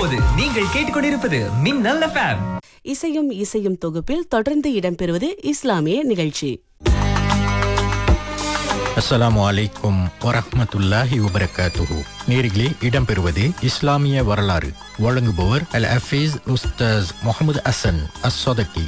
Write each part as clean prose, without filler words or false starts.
இப்போது நீங்கள் கேட்டுக்கொண்டிருப்பது மின்னல் FM. இசையும் இசையும் தொகுப்பில் தொடர்ந்து இடம்பெறுவது இஸ்லாமிய நிகழ்ச்சி. அஸ்ஸலாமு அலைக்கும் வரஹ்மத்துல்லாஹி வபரகாத்துஹு. நேரிலே இடம்பெறுவது இஸ்லாமிய வரலாறு. வழங்குபவர் அல் ஹஃபீஸ் உஸ்தாஸ் முஹம்மது ஹசன் அஸ்ஸதகி.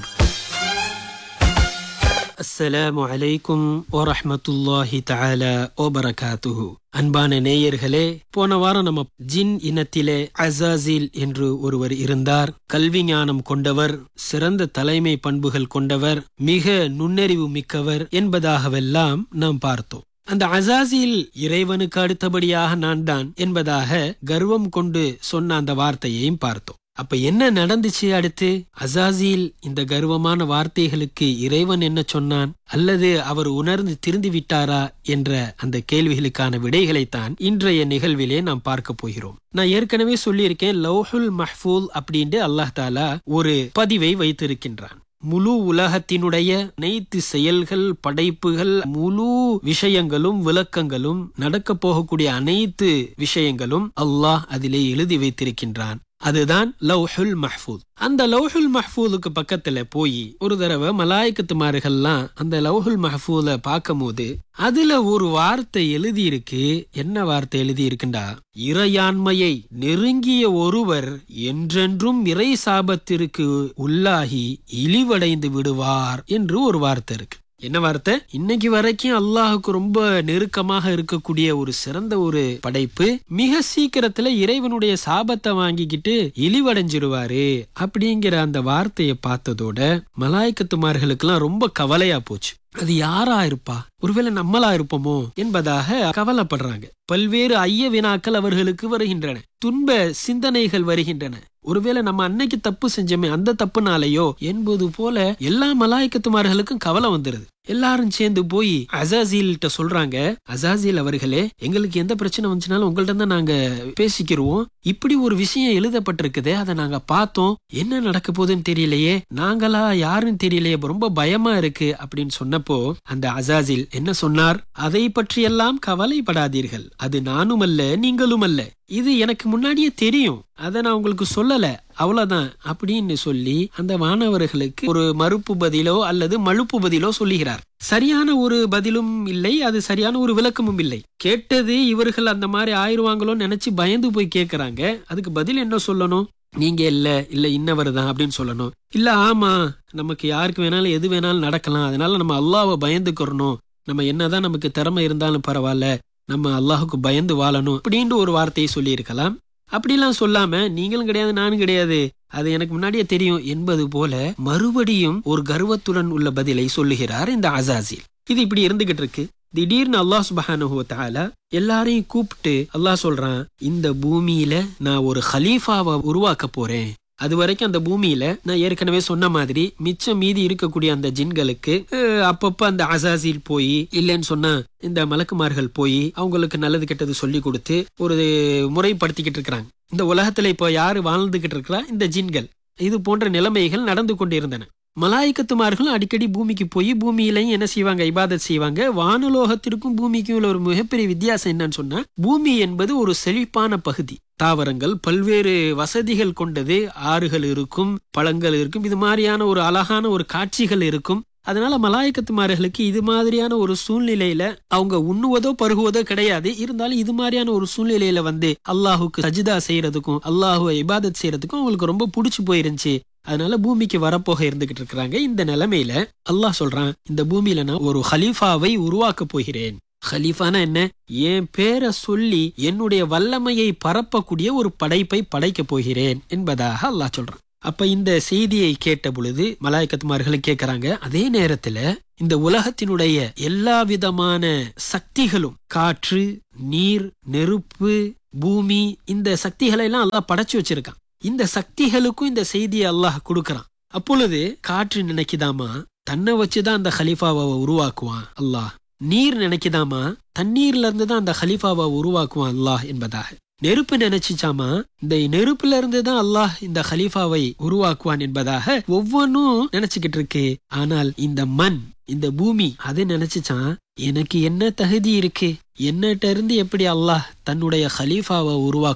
அஸ்ஸலாமு அலைக்கும் வரஹ்மத்துல்லாஹி தஆலா வபரகாத்துஹு. அன்பான நேயர்களே, போன வாரம் நம்ம ஜின் இனத்திலே அஸாஸில் என்று ஒருவர் இருந்தார். கல்வி ஞானம் கொண்டவர், சிறந்த தலைமை பண்புகள் கொண்டவர், மிக நுண்ணறிவு மிக்கவர் என்பதாகவெல்லாம் நாம் பார்த்தோம். அந்த அஸாஸில் இறைவனுக்கு அடுத்தபடியாக நான் தான் என்பதாக கர்வம் கொண்டு சொன்ன அந்த வார்த்தையையும் பார்த்தோம். அப்ப என்ன நடந்துச்சு அடுத்து? அஸாஸில் இந்த கர்வமான வார்த்தைகளுக்கு இறைவன் என்ன சொன்னான், அல்லது அவர் உணர்ந்து திருந்தி விட்டாரா என்ற அந்த கேள்விகளுக்கான விடைகளைத்தான் இன்றைய நிகழ்விலே நாம் பார்க்க போகிறோம். நான் ஏற்கனவே சொல்லியிருக்கேன், லௌஹுல் மஹ்ஃபூல் அப்படின்ட்டு அல்லாஹ் தாலா ஒரு பதிவை வைத்திருக்கின்றான். முழு உலகத்தினுடைய அனைத்து செயல்கள், படைப்புகள், முழு விஷயங்களும், விளக்கங்களும், நடக்க போகக்கூடிய அனைத்து விஷயங்களும் அல்லாஹ் அதிலே எழுதி வைத்திருக்கின்றான். அதுதான் லௌஹுல் மஹ்ஃபூஸ். அந்த லௌஹுல் மஹ்ஃபூலுக்கு பக்கத்துல போய் ஒரு தடவை மலாயிக்கத்துமார்கள்லாம் அந்த லௌஹுல் மஹ்ஃபூல பார்க்கும் போது அதுல ஒரு வார்த்தை எழுதி இருக்கு. என்ன வார்த்தை எழுதி இருக்குண்டா, இறையாண்மையை நெருங்கிய ஒருவர் என்றென்றும் இறை சாபத்திற்கு உள்ளாகி இழிவடைந்து விடுவார் என்று ஒரு வார்த்தை இருக்கு. என்ன வார்த்தை? இன்னைக்கு வரைக்கும் அல்லாஹுக்கு ரொம்ப நெருக்கமாக இருக்கக்கூடிய ஒரு சிறந்த ஒரு படைப்பு மிக சீக்கிரத்துல இறைவனுடைய சாபத்தை வாங்கிக்கிட்டு இழிவடைஞ்சிருவாரு அப்படிங்கிற அந்த வார்த்தையை பார்த்ததோட மலாய்க்கத்துமார்களுக்கெல்லாம் ரொம்ப கவலையா போச்சு. அது யாரா இருப்பா, ஒருவேளை நம்மளா இருப்போமோ என்பதாக கவலைப்படுறாங்க. பல்வேறு ஐய வினாக்கள் அவர்களுக்கு வருகின்றன, துன்ப சிந்தனைகள் வருகின்றன. ஒருவேளை நம்ம அன்னைக்கு தப்பு செஞ்சோமே, அந்த தப்புனாலையோ என்பது போல எல்லா மலாய்க்கத்துமார்களுக்கும் கவலை வந்துருது. எல்லாரும் சேர்ந்து போய் அஸாஸில்ட்ட சொல்றாங்க, அஸாஸில் அவர்களே, எங்களுக்கு எந்த பிரச்சனை வந்துச்சுனாலும் உங்கள்ட்ட தான் நாங்க பேசிக்கிறோம். இப்படி ஒரு விஷயம் எழுதப்பட்டிருக்குதே, அதை நாங்க பார்த்தோம், என்ன நடக்க போகுதுன்னு தெரியலையே, நாங்களா யாருன்னு தெரியலையே, ரொம்ப பயமா இருக்கு அப்படின்னு சொன்னப்போ அந்த அஸாஸில் என்ன சொன்னார்? அதை பற்றியெல்லாம் கவலைப்படாதீர்கள், அது நானும் அல்ல நீங்களும் அல்ல, இது எனக்கு முன்னாடியே தெரியும், அதை நான் உங்களுக்கு சொல்லல, அவ்வளவுதான் அப்படின்னு சொல்லி அந்த மாணவர்களுக்கு ஒரு மறுப்பு பதிலோ அல்லது மழுப்பு பதிலோ சொல்லுகிறார். சரியான ஒரு பதிலும் இல்லை, அது சரியான ஒரு விளக்கமும் இல்லை. கேட்டது இவர்கள் அந்த மாதிரி ஆயிருவாங்களோன்னு நினைச்சு பயந்து போய் கேட்கறாங்க. அதுக்கு பதில் என்ன சொல்லணும்? நீங்க இல்ல இன்னவர் தான் அப்படின்னு சொல்லணும். இல்ல ஆமா, நமக்கு யாருக்கு வேணாலும் எது வேணாலும் நடக்கலாம், அதனால நம்ம அல்லாஹ்வை பயந்துக்கிறணும், நம்ம என்னதான் நமக்கு திறமை இருந்தாலும் பரவாயில்ல, நம்ம அல்லாஹுக்கு பயந்து வாழணும் அப்படின்னு ஒரு வார்த்தையை சொல்லி இருக்கலாம். அப்படிலாம் சொல்லாம நீங்களும் கிடையாது நானும் கிடையாது, அது எனக்கு முன்னாடியே தெரியும் என்பது போல மறுபடியும் ஒரு கர்வத்துடன் உள்ள பதிலை சொல்லுகிறார் இந்த அஸாஸில். இது இப்படி இருந்துகிட்டு இருக்கு. திடீர்னு அல்லாஹ் சுப்ஹானஹு வ தஆலா எல்லாரையும் கூப்பிட்டு அல்லாஹ் சொல்றான், இந்த பூமியில நான் ஒரு ஹலீஃபாவை உருவாக்க போறேன். அது வரைக்கும் அந்த பூமியில நான் ஏற்கனவே சொன்ன மாதிரி மிச்சம் மீதி இருக்கக்கூடிய அந்த ஜின்களுக்கு அப்பப்ப அந்த அஸாஸில் போய், இல்லைன்னு சொன்னா இந்த மலக்குமார்கள் போய் அவங்களுக்கு நல்லது கெட்டது சொல்லி கொடுத்து ஒரு முறைப்படுத்திக்கிட்டு இருக்கிறாங்க. இந்த உலகத்துல இப்போ யாரு வாழ்ந்துகிட்டு இருக்கிறா? இந்த ஜின்கள். இது போன்ற நிலைமைகள் நடந்து கொண்டிருந்தன. மலாய்க்கத்துமார்களும் அடிக்கடி பூமிக்கு போய் பூமியிலையும் என்ன செய்வாங்க? இபாதத் செய்வாங்க. வானுலோகத்திற்கும் பூமிக்கும் உள்ள ஒரு மிகப்பெரிய வித்தியாசம் என்னன்னு சொன்னா, பூமி என்பது ஒரு செழிப்பான பகுதி, தாவரங்கள் பல்வேறு வசதிகள் கொண்டது, ஆறுகள் இருக்கும், பழங்கள் இருக்கும், இது மாதிரியான ஒரு அழகான ஒரு காட்சிகள் இருக்கும். அதனால மலாய்க்கத்துமார்களுக்கு இது மாதிரியான ஒரு சூழ்நிலையில அவங்க உண்ணுவதோ பருகுவதோ கிடையாது. இருந்தாலும் இது மாதிரியான ஒரு சூழ்நிலையில வந்து அல்லாஹுக்கு சஜிதா செய்யறதுக்கும் அல்லாஹுவை இபாதத் செய்யறதுக்கும் அவங்களுக்கு ரொம்ப பிடிச்சு போயிருந்துச்சு. அதனால பூமிக்கு வரப்போக இருந்துகிட்டு இருக்கிறாங்க. இந்த நிலைமையில அல்லாஹ் சொல்றான், இந்த பூமியில நான் ஒரு ஹலீஃபாவை உருவாக்க போகிறேன். ஹலீஃபானா என்ன? என் பேரை சொல்லி என்னுடைய வல்லமையை பரப்பக்கூடிய ஒரு படைப்பை படைக்க போகிறேன் என்பதாக அல்லாஹ் சொல்றான். அப்ப இந்த செய்தியை கேட்ட பொழுது மலாய்க்கத்துமார்களும் கேட்கறாங்க. அதே நேரத்துல இந்த உலகத்தினுடைய எல்லா விதமான சக்திகளும், காற்று, நீர், நெருப்பு, பூமி, இந்த சக்திகளை எல்லாம் அல்லாஹ் படைச்சு வச்சிருக்கான். இந்த சக்திகளுக்கும் இந்த செய்தியை அல்லாஹ் கொடுக்கறான். அப்பொழுது காற்று நினைக்குதாமா தன்னை வச்சுதான் அந்த ஹலீஃபாவை உருவாக்குவான் அல்லாஹ். நீர் நினைக்குதாமா தண்ணீர்ல இருந்துதான் அந்த ஹலீஃபாவை உருவாக்குவான் அல்லாஹ் என்பதாக. நெருப்பு நினைச்சுச்சாமா இந்த நெருப்புல இருந்துதான் அல்லாஹ் இந்த ஹலீஃபாவை உருவாக்குவான் என்பதாக ஒவ்வொன்னும் நினைச்சுக்கிட்டு இருக்கு. ஆனால் இந்த மண், இந்த பூமி அது நினைச்சுச்சான், எனக்கு என்ன தகுதி இருக்கு, என்னட்ட இருந்து எப்படி அல்லாஹ் தன்னுடைய ஹலீஃபாவை உருவாக்குவான்,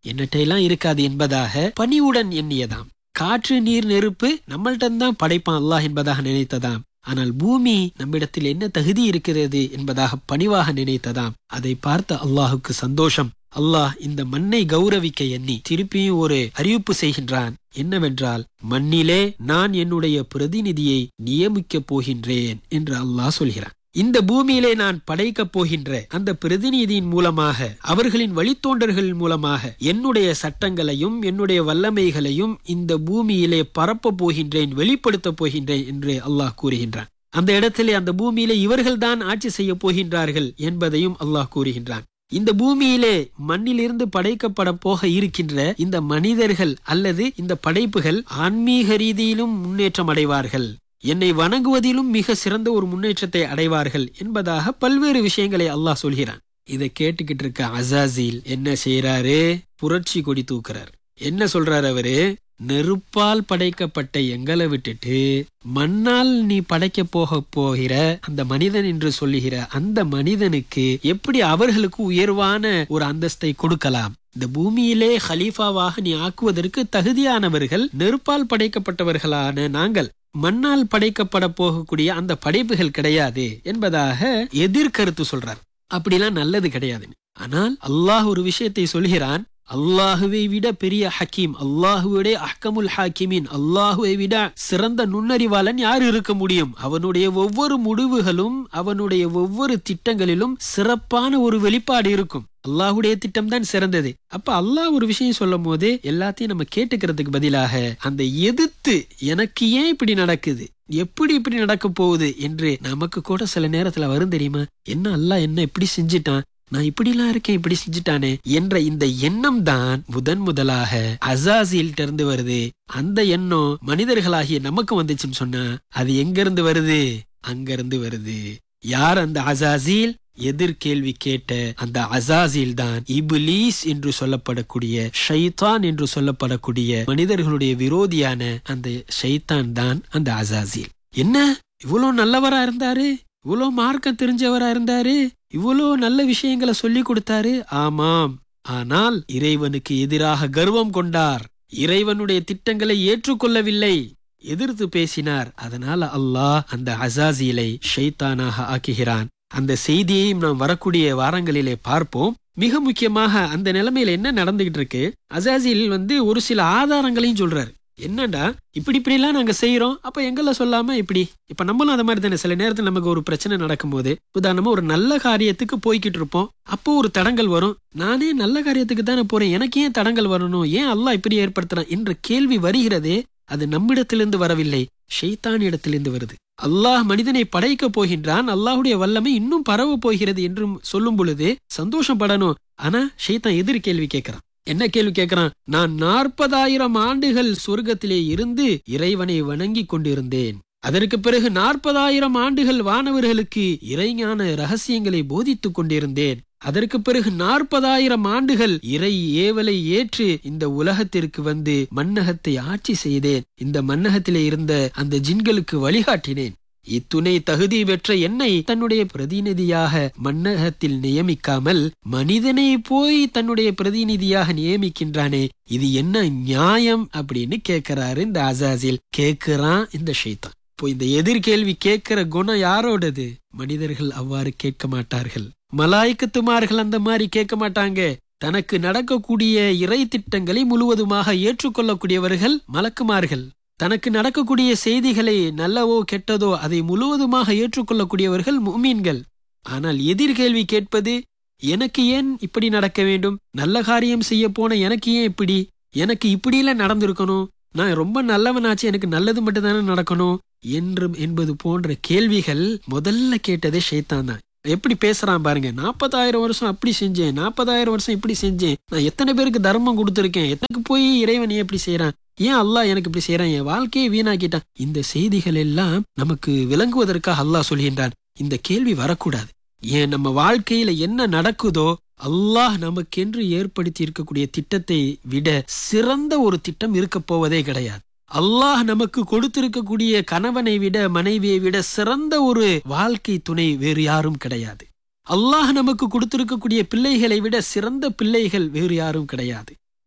என்னட்ட எல்லாம் இருக்காது என்பதாக பணிவுடன் எண்ணியதாம். காற்று நீர் நெருப்பு நம்மள்டன் படைப்பான் அல்லாஹ் என்பதாக நினைத்ததாம். ஆனால் பூமி நம்மிடத்தில் என்ன தகுதி இருக்கிறது என்பதாக பணிவாக நினைத்ததாம். அதை பார்த்த அல்லாஹுக்கு சந்தோஷம். அல்லாஹ் இந்த மண்ணை கௌரவிக்க எண்ணி திருப்பியும் ஒரு அறிவிப்பு செய்கின்றான். என்னவென்றால், மண்ணிலே நான் என்னுடைய பிரதிநிதியை நியமிக்கப் போகின்றேன் என்று அல்லாஹ் சொல்கிறான். இந்த பூமியிலே நான் படைக்கப் போகின்ற அந்த பிரதிநிதியின் மூலமாக, அவர்களின் வழித்தோன்றர்கள் மூலமாக என்னுடைய சட்டங்களையும் என்னுடைய வல்லமைகளையும் இந்த பூமியிலே பரப்ப போகின்றேன், வெளிப்படுத்த போகின்றேன் என்று அல்லாஹ் கூறுகின்றான். அந்த இடத்திலே அந்த பூமியிலே இவர்கள்தான் ஆட்சி செய்ய போகின்றார்கள் என்பதையும் அல்லாஹ் கூறுகின்றான். இந்த பூமியிலே மண்ணிலிருந்து படைக்கப்பட போக இருக்கின்ற இந்த மனிதர்கள் அல்லது இந்த படைப்புகள் ஆன்மீக ரீதியிலும் முன்னேற்றம் அடைவார்கள், என்னை வணங்குவதிலும் மிக சிறந்த ஒரு முன்னேற்றத்தை அடைவார்கள் என்பதாக பல்வேறு விஷயங்களை அல்லாஹ் சொல்கிறான். இதை கேட்டுக்கிட்டு இருக்க அசாசில் என்ன செய்யறாரு? புரட்சி கொடி தூக்குறார். என்ன சொல்றாரு அவரு? நெருப்பால் படைக்கப்பட்ட எங்களை விட்டுட்டு மண்ணால் நீ படைக்க போகிற அந்த மனிதன் என்று சொல்லுகிற அந்த மனிதனுக்கு எப்படி அவர்களுக்கு உயர்வான ஒரு அந்தஸ்தை கொடுக்கலாம்? இந்த பூமியிலே ஹலீஃபாவாக நீ ஆக்குவதற்கு தகுதியானவர்கள் நெருப்பால் படைக்கப்பட்டவர்களான நாங்கள், மண்ணால் படைக்கப்பட போகக்கூடிய அந்த படைப்புகள் கிடையாது என்பதாக எதிர்கருத்து சொல்றார். அப்படிலாம் நல்லது கிடையாது. ஆனால் அல்லாஹ் ஒரு விஷயத்தை சொல்கிறான். அல்லாஹுவை விட பெரிய ஹக்கீம், அல்லாஹுடைய அஹ்கமுல் ஹாக்கிமின், அல்லாஹுவை விட சிறந்த நுண்ணறிவாளன் யார் இருக்க முடியும்? அவனுடைய ஒவ்வொரு முடிவுகளும் அவனுடைய ஒவ்வொரு திட்டங்களிலும் சிறப்பான ஒரு வெளிப்பாடு இருக்கும். அல்லாஹுடைய திட்டம் தான் சிறந்தது. அப்ப அல்லாஹ் ஒரு விஷயம் சொல்லும் போது எல்லாத்தையும் நம்ம கேட்டுக்கிறதுக்கு பதிலாக அந்த எதிர்த்து எனக்கு ஏன் இப்படி நடக்குது, எப்படி இப்படி நடக்க போகுது என்று நமக்கு கூட சில நேரத்துல வரும் தெரியுமா? என்ன அல்லாஹ் என்ன இப்படி செஞ்சிட்டான், நான் இப்படிலாம் இருக்கேன், இப்படி செஞ்சுட்டானே என்ற இந்த எண்ணம் தான் முதலாக அசாசில் இருந்து வருது. அந்த எண்ணம் மனிதர்களாகிய நமக்கு வந்துச்சுன்னு சொன்னா அது எங்க இருந்து வருது? அங்கிருந்து வருது. யார் அந்த அசாசில்? எதிர்கேள்வி கேட்ட அந்த அசாசில் தான் இப்லீஸ் என்று சொல்லப்படக்கூடிய, ஷைத்தான் என்று சொல்லப்படக்கூடிய மனிதர்களுடைய விரோதியான அந்த ஷைத்தான் தான் அந்த அசாசில். என்ன இவ்வளவு நல்லவரா இருந்தாரு, இவ்வளவு மார்க்கம் தெரிஞ்சவரா இருந்தாரு, இவ்வளோ நல்ல விஷயங்களை சொல்லி கொடுத்தாரு. ஆமாம், ஆனால் இறைவனுக்கு எதிராக கர்வம் கொண்டார், இறைவனுடைய திட்டங்களை ஏற்றுக்கொள்ளவில்லை, எதிர்த்து பேசினார். அதனால அல்லாஹ் அந்த அசாசிலை ஷைத்தானாக ஆக்குகிறான். அந்த செய்தியையும் நாம் வரக்கூடிய வாரங்களிலே பார்ப்போம். மிக முக்கியமாக அந்த நிலைமையில என்ன நடந்துகிட்டு இருக்கு? அசாசில் ஒரு சில ஆதாரங்களையும் சொல்றாரு. என்னண்டா, இப்படிலாம் நாங்க செய்யறோம், அப்ப எங்களை சொல்லாம இப்படி? இப்ப நம்மளும் அந்த மாதிரி தானே. சில நேரத்தில் நமக்கு ஒரு பிரச்சனை நடக்கும் போது, உதாரணமா ஒரு நல்ல காரியத்துக்கு போய்கிட்டு இருப்போம், அப்போ ஒரு தடங்கள் வரும். நானே நல்ல காரியத்துக்கு தானே போறேன், எனக்கு ஏன் தடங்கள் வரணும், ஏன் அல்லாஹ் இப்படி ஏற்படுத்துறான் என்ற கேள்வி வருகிறதே, அது நம்மிடத்திலிருந்து வரவில்லை, ஷைத்தான் இடத்திலிருந்து வருது. அல்லாஹ் மனிதனை படைக்க போகின்றான், அல்லாஹுடைய வல்லமை இன்னும் பரவ போகிறது என்றும் சொல்லும் பொழுது சந்தோஷப்படணும். ஆனா ஷைத்தான் எதிர் கேள்வி கேட்கிறான். என்ன கேள்வி கேட்கிறான்? நான் 40,000 ஆண்டுகள் சொர்க்கத்திலே இருந்து இறைவனை வணங்கி கொண்டிருந்தேன். அதற்கு பிறகு 40,000 ஆண்டுகள் வானவர்களுக்கு இறைஞான ரகசியங்களை போதித்துக் கொண்டிருந்தேன். அதற்கு பிறகு 40,000 ஆண்டுகள் இறை ஏவலை ஏற்று இந்த உலகத்திற்கு வந்து மன்னகத்தை ஆட்சி செய்தேன். இந்த மன்னகத்திலே இருந்த அந்த ஜின்களுக்கு வழிகாட்டினேன். இத்துணை தகுதி பெற்ற என்னை தன்னுடைய பிரதிநிதியாக மன்னகத்தில் நியமிக்காமல் மனிதனை போய் தன்னுடைய பிரதிநிதியாக நியமிக்கின்றானே, இது என்ன நியாயம் அப்படின்னு கேட்கிறாரு இந்த அசாசில். கேட்கிறான் இந்த ஷைத்தான். இப்போ இந்த எதிர்கேள்வி கேட்கிற குணம் யாரோடது? மனிதர்கள் அவ்வாறு கேட்க மாட்டார்கள். மலாய்க்கத்துமார்கள் அந்த மாதிரி கேட்க மாட்டாங்க. தனக்கு நடக்கக்கூடிய இறை திட்டங்களை முழுவதுமாக ஏற்றுக்கொள்ளக்கூடியவர்கள் மலக்குமார்கள். தனக்கு நடக்கக்கூடிய செய்திகளை நல்லவோ கெட்டதோ அதை முழுவதுமாக ஏற்றுக்கொள்ளக்கூடியவர்கள் முஃமின்கள். ஆனால் எதிர்கேள்வி கேட்பது, எனக்கு ஏன் இப்படி நடக்க வேண்டும், நல்ல காரியம் செய்ய போன எனக்கு ஏன் இப்படி, எனக்கு இப்படியெல்லாம் நடந்திருக்கணும், நான் ரொம்ப நல்லவனாச்சு, எனக்கு நல்லது மட்டும் தானே நடக்கணும் என்பது போன்ற கேள்விகள் முதல்ல கேட்டதே ஷைத்தான் தான். எப்படி பேசுறான் பாருங்க. 40,000 வருஷம் அப்படி செஞ்சேன், 40,000 வருஷம் இப்படி செஞ்சேன், நான் எத்தனை பேருக்கு தர்மம் கொடுத்திருக்கேன், எனக்கு போய் இறைவன் எப்படி செய்யறான், ஏன் அல்லாஹ் எனக்கு இப்படி செய்யறான், என் வாழ்க்கையை வீணாக்கிட்டான். இந்த செய்திகள் எல்லாம் நமக்கு விளங்குவதற்காக அல்லாஹ் சொல்கின்றான். இந்த கேள்வி வரக்கூடாது. ஏன் நம்ம வாழ்க்கையில என்ன நடக்குதோ, அல்லாஹ் நமக்கென்று ஏற்படுத்தி இருக்கக்கூடிய திட்டத்தை விட சிறந்த ஒரு திட்டம் இருக்க போவதே கிடையாது. அல்லாஹ் நமக்கு கொடுத்திருக்கக்கூடிய கணவனை விட மனைவியை விட சிறந்த ஒரு வாழ்க்கை துணை வேறு யாரும் கிடையாது. அல்லாஹ் நமக்கு கொடுத்திருக்கக்கூடிய பிள்ளைகளை விட சிறந்த பிள்ளைகள் வேறு யாரும் கிடையாது.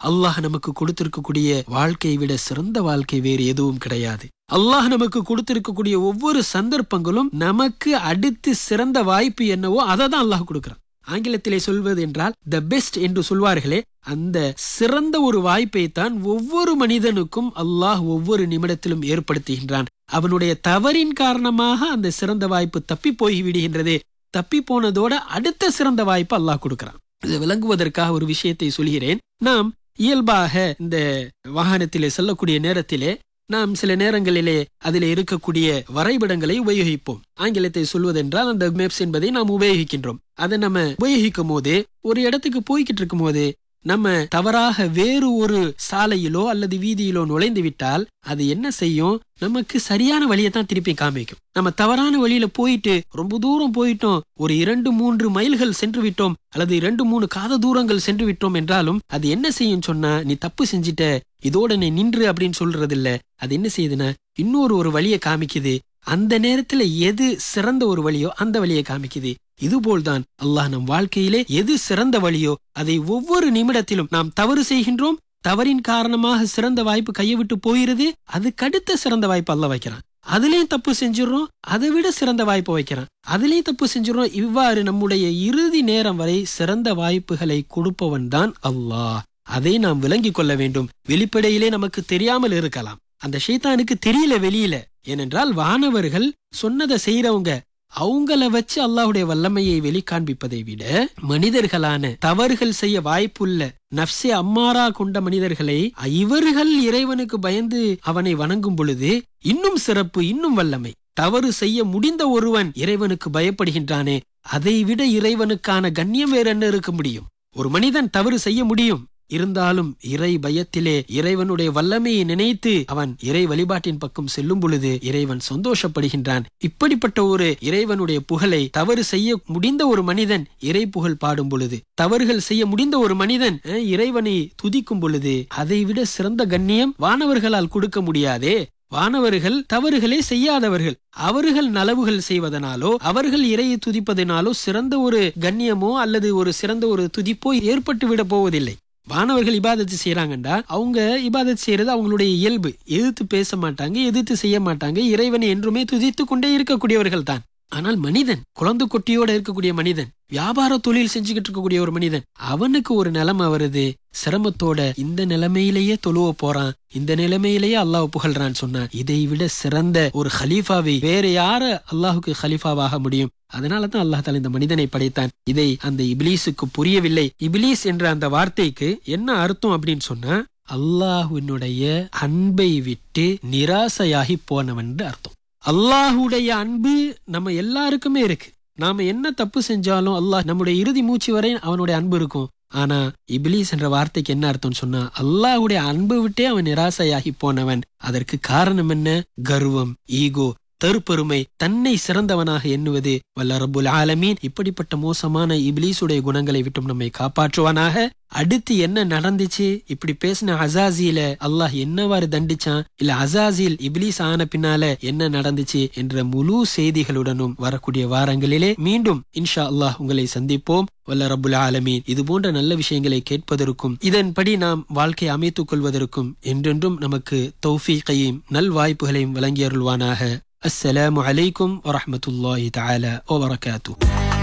அல்லாஹ் நமக்கு கொடுத்திருக்கக்கூடிய வாழ்க்கையை விட சிறந்த வாழ்க்கை வேறு எதுவும் கிடையாது. அல்லாஹ் நமக்கு கொடுத்திருக்கக்கூடிய ஒவ்வொரு சந்தர்ப்பங்களும் நமக்கு அடுத்து சிறந்த வாய்ப்பு என்னவோ அதை தான் அல்லாஹ் கொடுக்கிறான். ஆங்கிலத்திலே சொல்வது என்றால் த பெஸ்ட் என்று சொல்வார்களே, அந்த சிறந்த ஒரு வாய்ப்பை தான் ஒவ்வொரு மனிதனுக்கும் அல்லாஹ் ஒவ்வொரு நிமிடத்திலும் ஏற்படுத்துகின்றான். அவனுடைய தவறின் காரணமாக அந்த சிறந்த வாய்ப்பு தப்பி போய் விடுகின்றது. தப்பி போனதோட அடுத்த சிறந்த வாய்ப்பு அல்லாஹ் கொடுக்கிறான். இதை விளங்குவதற்காக ஒரு விஷயத்தை சொல்கிறேன். நாம் இயல்பாக இந்த வாகனத்திலே செல்லக்கூடிய நேரத்திலே நாம் சில நேரங்களிலே அதிலே இருக்கக்கூடிய வரைபடங்களை உபயோகிப்போம். ஆங்கிலத்தை சொல்வதென்றால் அந்த மேப்ஸ் என்பதை நாம் உபயோகிக்கின்றோம். அதை நம்ம உபயோகிக்கும் போது ஒரு இடத்துக்கு போய்கிட்டு இருக்கும் போது நம்ம தவறாக வேறு ஒரு சாலையிலோ அல்லது வீதியிலோ நுழைந்து விட்டால் அது என்ன செய்யும், நமக்கு சரியான வழியை தான் திருப்பி காமிக்கும். நம்ம தவறான வழியில போயிட்டு ரொம்ப தூரம் போயிட்டோம், ஒரு 2-3 மைல்கள் சென்று விட்டோம் அல்லது 2-3 காத தூரங்கள் சென்று விட்டோம் என்றாலும் அது என்ன செய்யும் சொன்னா, நீ தப்பு செஞ்சிட்ட, இதோட நீ நின்று அப்படின்னு சொல்றது இல்ல. அது என்ன செய்யுதுன்னா இன்னொரு வழியை காமிக்குது. அந்த நேரத்துல எது சிறந்த ஒரு வழியோ அந்த வழியை காமிக்குது. இதுபோல்தான் அல்லாஹ் நம் வாழ்க்கையிலே எது சிறந்த வழியோ அதை ஒவ்வொரு நிமிடத்திலும் நாம் தவறு செய்கின்றோம், தவறின் காரணமாக சிறந்த வாய்ப்பு கையை விட்டு போயிருது, அதுக்கடுத்த சிறந்த வாய்ப்பு அல்லாஹ் வைக்கிறான். அதுலயும் தப்பு செஞ்சிடறோம், அதை விட சிறந்த வாய்ப்பு வைக்கிறான். அதுலயும் தப்பு செஞ்சிடறோம். இவ்வாறு நம்முடைய இறுதி நேரம் வரை சிறந்த வாய்ப்புகளை கொடுப்பவன் தான் அல்லாஹ். அதை நாம் விளங்கிக் கொள்ள வேண்டும். வெளிப்படையிலே நமக்கு தெரியாமல் இருக்கலாம், அந்த ஷைத்தானுக்கு தெரியல வெளியில. ஏனென்றால் வானவர்கள் சொன்னதை செய்யறவங்க, அவங்கள வச்சு அல்லாஹ்வுடைய வல்லமையை வெளிக்காண்பிப்பதை விட மனிதர்களான தவறுகள் செய்ய வாய்ப்புள்ள நஃப்ஸே அம்மாரா கொண்ட மனிதர்களை இவர்கள் இறைவனுக்கு பயந்து அவனை வணங்கும் பொழுது இன்னும் சிறப்பு, இன்னும் வல்லமை. தவறு செய்ய முடிந்த ஒருவன் இறைவனுக்கு பயப்படுகின்றானே, அதை விட இறைவனுக்கான கண்ணியம் வேற என்ன இருக்க முடியும்? ஒரு மனிதன் தவறு செய்ய முடியும், இருந்தாலும் இறை பயத்திலே இறைவனுடைய வல்லமையை நினைத்து அவன் இறை வழிபாட்டின் பக்கம் செல்லும் பொழுது இறைவன் சந்தோஷப்படுகின்றான். இப்படிப்பட்ட ஒரு இறைவனுடைய புகழை தவறு செய்ய முடிந்த ஒரு மனிதன் இறை புகழ் பாடும் பொழுது, தவறுகள் செய்ய முடிந்த ஒரு மனிதன் இறைவனை துதிக்கும் பொழுது, அதைவிட சிறந்த கண்ணியம் வானவர்களால் கொடுக்க முடியாதே. வானவர்கள் தவறுகளே செய்யாதவர்கள். அவர்கள் நலவுகள் செய்வதனாலோ அவர்கள் இறையை துதிப்பதனாலோ சிறந்த ஒரு கண்ணியமோ அல்லது ஒரு சிறந்த ஒரு துதிப்போ ஏற்பட்டு விட போவதில்லை. வானவர்கள் இபாதத்து செய்யறாங்கண்டா அவங்க இபாதத்து செய்யறது அவங்களுடைய இயல்பு. எதிர்த்து பேச மாட்டாங்க, எதிர்த்து செய்ய மாட்டாங்க. இறைவனை என்றுமே துதித்து கொண்டே இருக்கக்கூடியவர்கள் தான். ஆனால் மனிதன், குழந்தை கொட்டியோட இருக்கக்கூடிய மனிதன், வியாபார தொழில் செஞ்சுக்கிட்டு இருக்கக்கூடிய ஒரு மனிதன், அவனுக்கு ஒரு நிலைமை வருது, சிரமத்தோட இந்த நிலைமையிலேயே தொழுவ போறான், இந்த நிலைமையிலேயே அல்லாஹ் புகழ்றான்னு சொன்னா, இதை விட சிறந்த ஒரு ஹலீஃபாவை வேற யார அல்லாஹுக்கு ஹலீஃபாவாக முடியும்? அதனாலதான் அல்லாஹ் தஆலா இந்த மனிதனை படைத்தான். இதை அந்த இப்லீஸுக்கு புரியவில்லை. இப்லீஸ் என்ற அந்த வார்த்தைக்கு என்ன அர்த்தம் அப்படின்னு சொன்னா, அல்லாஹ்வினுடைய அன்பை விட்டு நிராசையாகி போனவன் அர்த்தம். அல்லாஹுடைய அன்பு நம்ம எல்லாருக்குமே இருக்கு. நாம என்ன தப்பு செஞ்சாலும் அல்லாஹ் நம்முடைய இறுதி மூச்சு வரை அவனுடைய அன்பு இருக்கும். ஆனா இப்லீஸ் என்ற வார்த்தைக்கு என்ன அர்த்தம் சொன்னா, அல்லாஹுடைய அன்பு விட்டே அவன் நிராசையாகி போனவன். அதற்கு காரணம் என்ன? கர்வம், ஈகோ, தற்பெருமை, தன்னை சிறந்தவனாக எண்ணுவது. வல்ல ரப்புல் ஆலமீன் இப்படிப்பட்ட மோசமான இப்லீஸுடைய குணங்களை விட்டும் நம்மை காப்பாற்றுவானாக. அடுத்து என்ன நடந்துச்சு, இப்படி பேசின அசாசில அல்லாஹ் என்னவாறு தண்டிச்சான், இல்ல அசாசில் இப்லீஸ் ஆன பின்னால என்ன நடந்துச்சு என்ற முழு செய்திகளுடனும் வரக்கூடிய வாரங்களிலே மீண்டும் இன்ஷா அல்லாஹ் உங்களை சந்திப்போம். வல்ல ரப்புல் ஆலமீன் இது போன்ற நல்ல விஷயங்களை கேட்பதற்கும் இதன்படி நாம் வாழ்க்கை அமைத்துக் கொள்வதற்கும் என்றென்றும் நமக்கு தௌஃபீகையும் நல் வாய்ப்புகளையும் வழங்கியருள்வானாக. அஸ்ஸலாமு அலைக்கும் வரஹ்மத்துல்லாஹி தஆலா வ பரகாத்துஹு.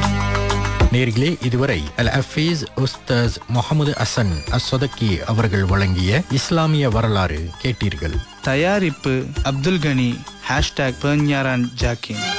நேர்களே, இதுவரை அல் ஹஃபீஸ் உஸ்தாஸ் முஹம்மது ஹசன் அஸ்ஸதகி அவர்கள் வழங்கிய இஸ்லாமிய வரலாறு கேட்டீர்கள். தயாரிப்பு அப்துல் கனி, #பெர்ஞாரான் ஜாக்கின்.